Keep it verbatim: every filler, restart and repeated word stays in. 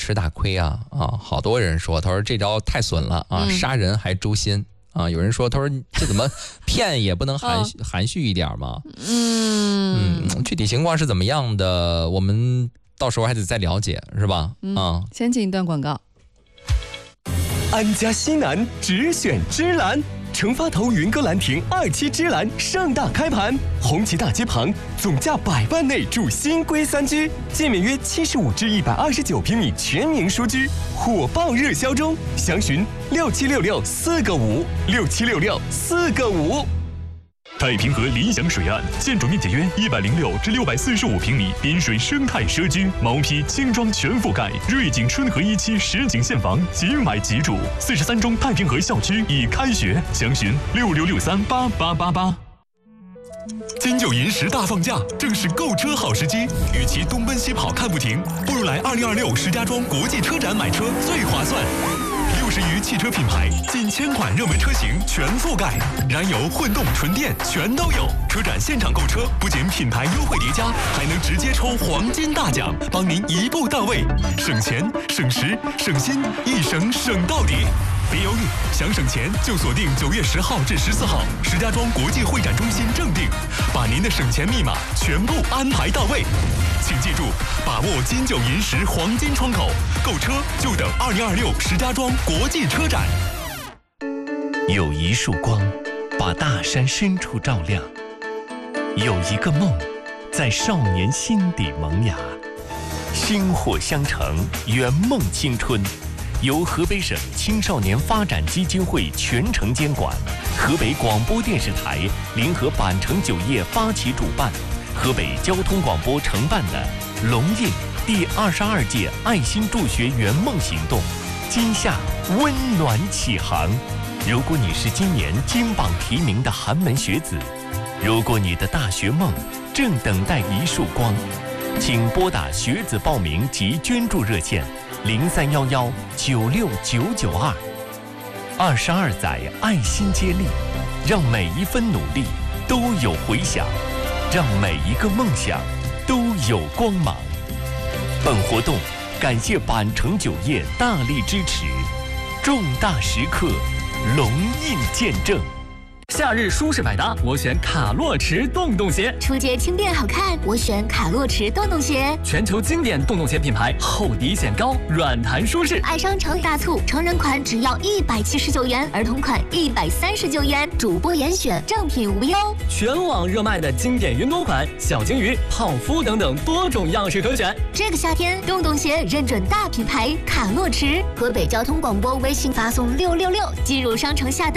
吃大亏啊啊！好多人说，他说这招太损了啊， 嗯、 杀人还诛心啊！有人说，他说这怎么骗也不能含蓄、哦、含蓄一点吗？嗯嗯，具体情况是怎么样的，我们到时候还得再了解，是吧？ 嗯， 啊、 先进一段广告。 安家西南只选芝兰。成发头云歌兰亭二期芝兰盛大开盘，红旗大街旁，总价百万内住新规三居，建面约七十五至一百二十九平米全民书居，火爆热销中，详询六七六六四个五六七六六四个五。 太平河理想水岸，建筑面积约一百零六至六百四十五平米，滨水生态社区，毛坯轻装全覆盖，瑞景春和一期实景现房，即买即住。四十三中太平河校区已开学，详询六六六三八八八八。金九银十大放价，正是购车好时机。与其东奔西跑看不停，不如来二零二六石家庄国际车展买车最划算。六十余汽车品牌，近千款热门车型全覆盖，燃油、混动、纯电全都有。车展现场购车，不仅品牌优惠叠加，还能直接抽黄金大奖，帮您一步到位，省钱、省时、省心，一省省到底。别犹豫，想省钱就锁定九月十号至十四号石家庄国际会展中心正定，把您的省钱密码全部安排到位。请记住，把握金九银十黄金窗口，购车就等二零二六石家庄国际车展。 有一束光，把大山深处照亮；有一个梦，在少年心底萌芽。薪火相承，圆梦青春。由河北省青少年发展基金会全程监管，河北广播电视台联合板城酒业发起主办，河北交通广播承办的龙印第二十二届爱心助学圆梦行动，今夏温暖启航。如果你是今年金榜题名的寒门学子，如果你的大学梦正等待一束光，请拨打学子报名及捐助热线零三幺幺九六九九二。二十二载爱心接力，让每一分努力都有回响，让每一个梦想都有光芒。本活动感谢板城酒业大力支持，重大时刻龙印见证。 夏日舒适百搭，我选卡洛驰洞洞鞋； 初节轻便好看，我选卡洛驰洞洞鞋。 全球经典洞洞鞋品牌，厚底显高，软弹舒适。 爱商城大促，成人款只要一百七十九元，儿童款一百三十九元，主播严选，正品无忧。 全网热卖的经典云朵款，小金鱼、泡芙等等多种样式可选。 这个夏天，洞洞鞋认准大品牌卡洛驰。河北交通广播微信发送六六六，进入商城下单。